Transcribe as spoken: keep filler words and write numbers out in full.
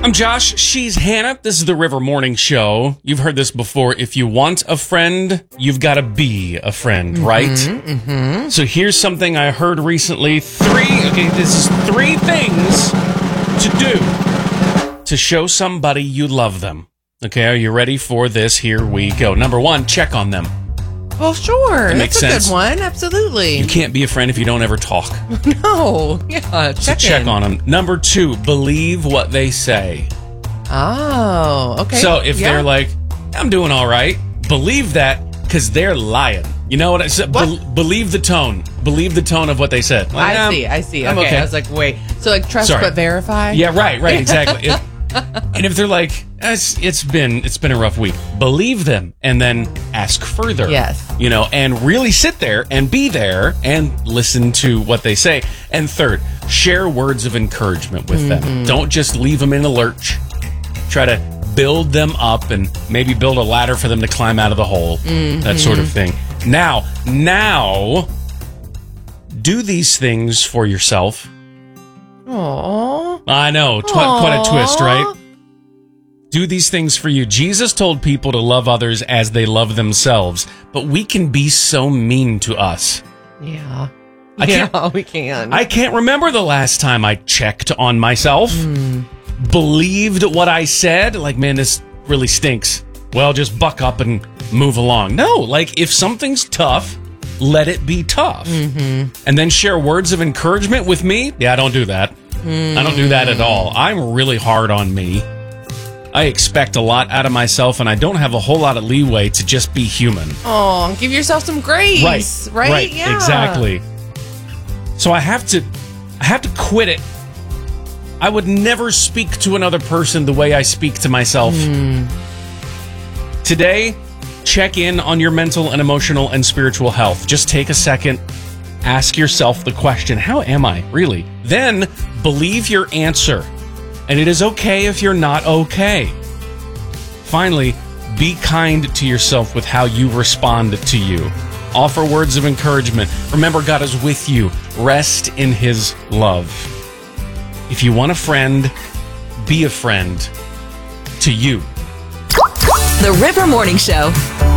I'm Josh. She's Hannah. This is the River Morning Show. You've heard this before. If you want a friend, you've got to be a friend, mm-hmm, right? Mm-hmm. So here's something I heard recently. Three, okay, this is three things to do to show somebody you love them. Okay, are you ready for this? Here we go. Number one, check on them. Well, sure. That That's makes a sense. good one. Absolutely. You can't be a friend if you don't ever talk. No. Yeah. Check, So check in. on them. Number two, believe what they say. Oh, okay. So if yeah. they're like, I'm doing all right, believe that because they're lying. You know what I said? What? Be- believe the tone. Believe the tone of what they said. Like, I um, see. I see. I'm Okay. okay. I was like, wait. So like trust Sorry. but verify? Yeah, right, right, exactly. If- and if they're like, it's, it's been it's been a rough week, believe them and then ask further. Yes. You know, and really sit there and be there and listen to what they say. And third, share words of encouragement with Mm-hmm. them. Don't just leave them in a lurch. Try to build them up and maybe build a ladder for them to climb out of the hole. Mm-hmm. That sort of thing. Now, now, do these things for yourself. Aww. I know, tw- quite a twist, right? Do these things for you. Jesus told people to love others as they love themselves, but we can be so mean to us. Yeah. I can't- yeah, we can. I can't remember the last time I checked on myself, believed what I said, like, man, this really stinks. Well, just buck up and move along. No, like, if something's tough, let it be tough. Mm-hmm. And then share words of encouragement with me? Yeah, I don't do that. Mm. I don't do that at all. I'm really hard on me. I expect a lot out of myself, and I don't have a whole lot of leeway to just be human. Oh, give yourself some grace. Right, Right? right, Yeah. exactly. So I have to, I have to quit it. I would never speak to another person the way I speak to myself. Mm. Today, check in on your mental and emotional and spiritual health. Just take a second, ask yourself the question, how am I, really? Then, believe your answer. And it is okay if you're not okay. Finally, be kind to yourself with how you respond to you. Offer words of encouragement. Remember, God is with you. Rest in His love. If you want a friend, be a friend to you. The River Morning Show.